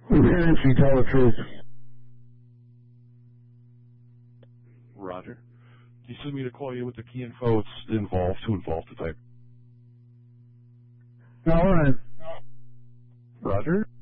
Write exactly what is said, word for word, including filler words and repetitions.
Nancy, tell the truth. Roger. You send me to call you with the key info. It's involved, too involved to type. All right. Roger.